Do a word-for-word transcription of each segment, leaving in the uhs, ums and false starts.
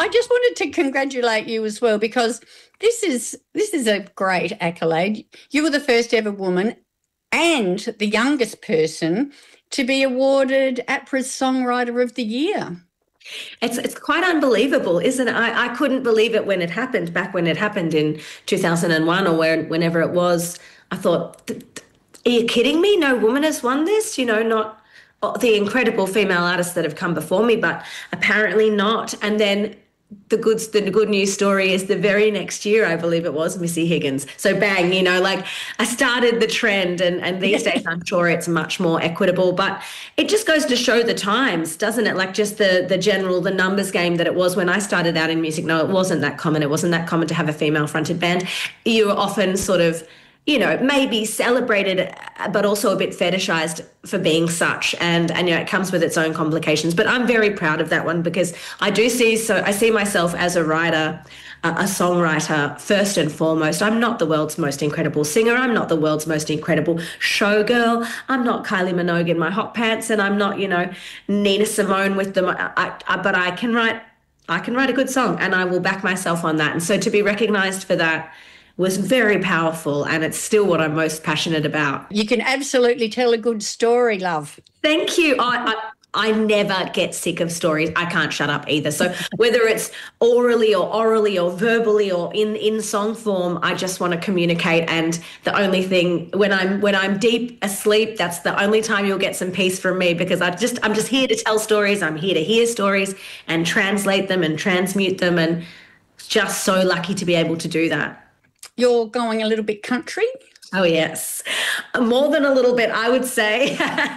just wanted to congratulate you as well, because this is this is a great accolade. You were the first ever woman and the youngest person to be awarded APRA's Songwriter of the Year. It's it's quite unbelievable, isn't it? I, I couldn't believe it when it happened, back when it happened in two thousand one or where, whenever it was. I thought, are you kidding me? No woman has won this, you know, not the incredible female artists that have come before me, but apparently not. And then the good, the good news story is the very next year, I believe it was, Missy Higgins. So bang, you know, like I started the trend, and, and these days I'm sure it's much more equitable, but it just goes to show the times, doesn't it? Like just the the general, the numbers game that it was when I started out in music. No, it wasn't that common. It wasn't that common to have a female fronted band. You were often sort of, you know, maybe celebrated, but also a bit fetishized for being such. And, and, you know, it comes with its own complications. But I'm very proud of that one, because I do see, so I see myself as a writer, a, a songwriter, first and foremost. I'm not the world's most incredible singer. I'm not the world's most incredible showgirl. I'm not Kylie Minogue in my hot pants, and I'm not, you know, Nina Simone with them. I, I, I, but I can write, I can write a good song, and I will back myself on that. And so to be recognized for that was very powerful, and it's still what I'm most passionate about. You can absolutely tell a good story, love. Thank you. I, I, I never get sick of stories. I can't shut up either. So whether it's orally or orally or verbally or in, in song form, I just want to communicate. And the only thing, when I'm when I'm deep asleep, that's the only time you'll get some peace from me, because I just I'm just here to tell stories. I'm here to hear stories and translate them and transmute them, and just so lucky to be able to do that. You're going a little bit country? Oh, yes. More than a little bit, I would say.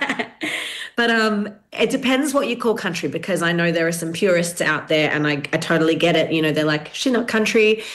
But um, it depends what you call country, because I know there are some purists out there, and I, I totally get it. You know, they're like, she's not country.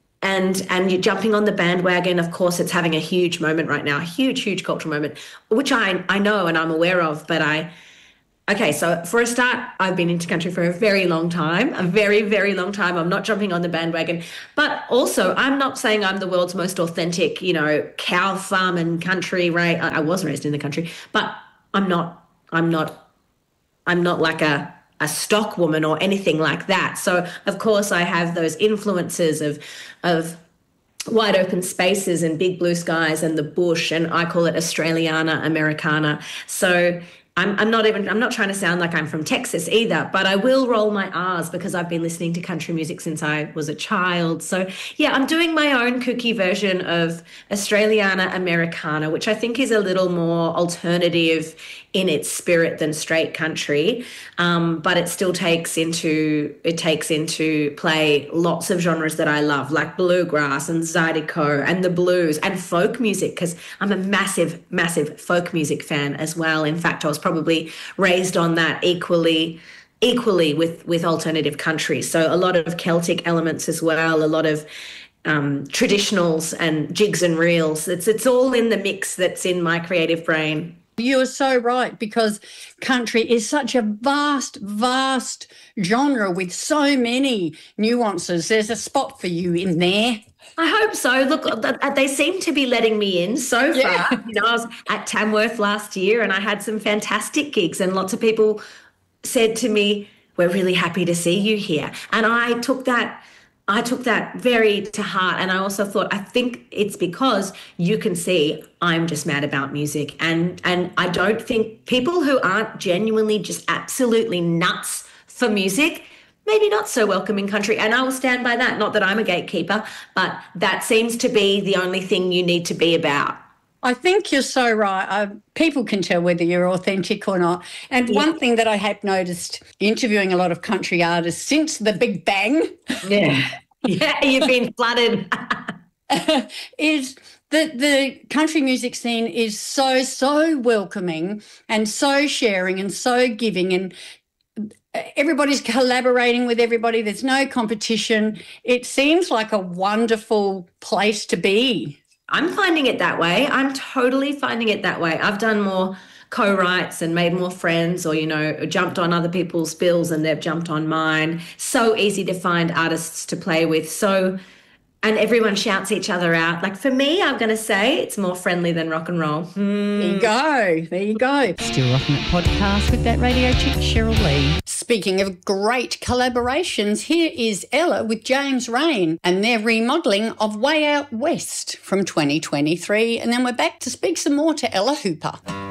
And and you're jumping on the bandwagon. Of course, it's having a huge moment right now, a huge, huge cultural moment, which I, I know and I'm aware of, but I... Okay, so for a start, I've been into country for a very long time, a very, very long time. I'm not jumping on the bandwagon. But also, I'm not saying I'm the world's most authentic, you know, cow farm and country, right? I was raised in the country, but I'm not, I'm not, I'm not like a, a stock woman or anything like that. So, of course, I have those influences of, of wide open spaces and big blue skies and the bush, and I call it Australiana Americana. So I'm, I'm not even, I'm not trying to sound like I'm from Texas either, but I will roll my R's because I've been listening to country music since I was a child. So yeah, I'm doing my own kooky version of Australiana Americana, which I think is a little more alternative in its spirit than straight country. Um, but it still takes into, it takes into play lots of genres that I love, like bluegrass and zydeco and the blues and folk music, because I'm a massive, massive folk music fan as well. In fact, I was probably raised on that equally equally with with alternative country. So a lot of Celtic elements as well, a lot of um, traditionals and jigs and reels. It's it's all in the mix that's in my creative brain. You're so right, because country is such a vast, vast genre with so many nuances. There's a spot for you in there. I hope so. Look, they seem to be letting me in so far. Yeah. You know, I was at Tamworth last year and I had some fantastic gigs, and lots of people said to me, "We're really happy to see you here." And I took that I took that very to heart. And I also thought, I think it's because you can see I'm just mad about music. And and I don't think people who aren't genuinely just absolutely nuts for music, maybe not so welcome in country. And I will stand by that. Not that I'm a gatekeeper, but that seems to be the only thing you need to be about. I think you're so right. I, people can tell whether you're authentic or not. And yeah. One thing that I have noticed interviewing a lot of country artists since the Big Bang. Yeah, yeah, you've been flooded. is that the country music scene is so, so welcoming and so sharing and so giving, and everybody's collaborating with everybody. There's no competition. It seems like a wonderful place to be. I'm finding it that way. I'm totally finding it that way. I've done more co-writes and made more friends, or, you know, jumped on other people's bills and they've jumped on mine. So easy to find artists to play with. So, and everyone shouts each other out. Like, for me, I'm going to say it's more friendly than rock and roll. Hmm. There you go. There you go. Still Rocking It podcast with that radio chick, Cheryl Lee. Speaking of great collaborations, here is Ella with James Rain and their remodelling of Way Out West from twenty twenty-three. And then we're back to speak some more to Ella Hooper.